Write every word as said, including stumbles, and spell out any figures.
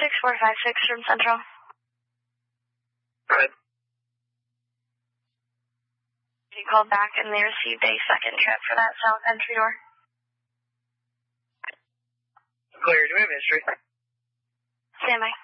six four five six from Central. Go ahead. You called back and they received a second trip for that south entry door. Clear. Do we have history? Stand by.